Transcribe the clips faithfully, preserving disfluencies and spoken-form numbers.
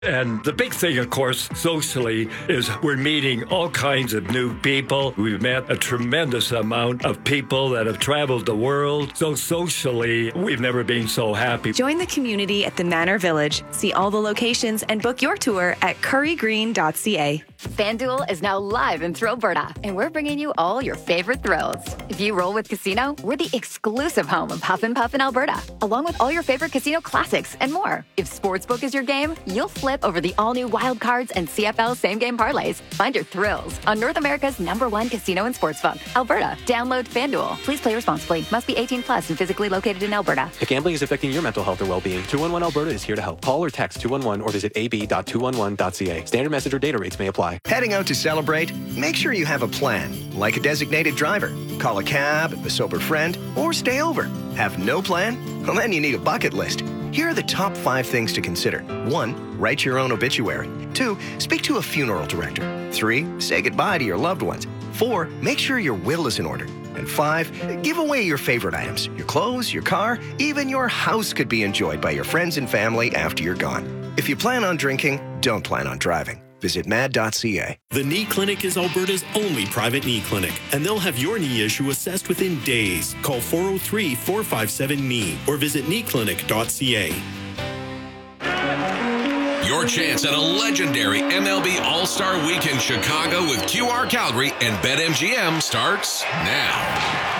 And the big thing, of course, socially, is we're meeting all kinds of new people. We've met a tremendous amount of people that have traveled the world. So socially, we've never been so happy. Join the community at the Manor Village. See all the locations and book your tour at curry green dot c a. FanDuel is now live in Thrillberta, and we're bringing you all your favorite thrills. If you roll with Casino, we're the exclusive home of Huff and Puff in Alberta, along with all your favorite casino classics and more. If Sportsbook is your game, you'll flip over the all-new Wild Cards and C F L same-game parlays. Find your thrills on North America's number one casino and sportsbook, Alberta. Download FanDuel. Please play responsibly. Must be eighteen plus and physically located in Alberta. If gambling is affecting your mental health or well-being, two one one Alberta is here to help. Call or text two one one or visit a b dot two one one dot c a. Standard message or data rates may apply. Heading out to celebrate? Make sure you have a plan, like a designated driver. Call a cab, a sober friend, or stay over. Have no plan? Well, then you need a bucket list. Here are the top five things to consider. One, write your own obituary. Two, speak to a funeral director. Three, say goodbye to your loved ones. Four, make sure your will is in order. And five, give away your favorite items. Your clothes, your car, even your house could be enjoyed by your friends and family after you're gone. If you plan on drinking, don't plan on driving. Visit mad dot c a. The Knee Clinic is Alberta's only private knee clinic, and they'll have your knee issue assessed within days. Call four oh three, four five seven, K N E E or visit knee clinic dot c a. Your chance at a legendary M L B All-Star Week in Chicago with Q R Calgary and BetMGM starts now.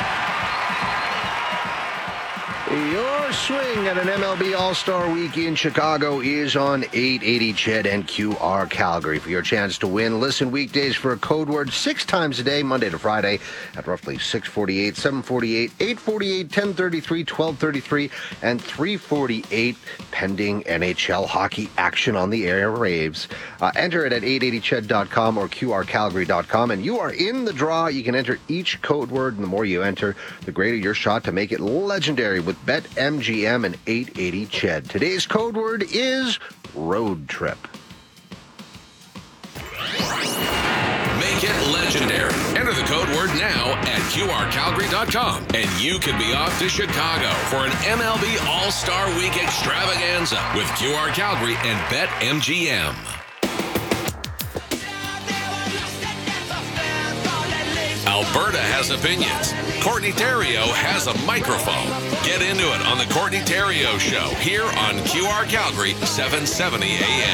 Your swing at an M L B All-Star Week in Chicago is on eight eighty C H E D and Q R Calgary. For your chance to win, listen weekdays for a code word six times a day, Monday to Friday, at roughly six forty-eight, seven forty-eight, eight forty-eight, ten thirty-three, twelve thirty-three, and three forty-eight, pending N H L hockey action on the airwaves. Uh, enter it at eight eighty C H E D dot com or Q R Calgary dot com, and you are in the draw. You can enter each code word, and the more you enter, the greater your shot to make it legendary with BetMGM and eight eighty C H E D. Today's code word is road trip. Make it legendary. Enter the code word now at Q R Calgary dot com, and you could be off to Chicago for an M L B All-Star Week extravaganza with Q R Calgary and BetMGM. Alberta has opinions. Courtney Theriault has a microphone. Get into it on the Courtney Theriault Show here on Q R Calgary, seven seventy A M.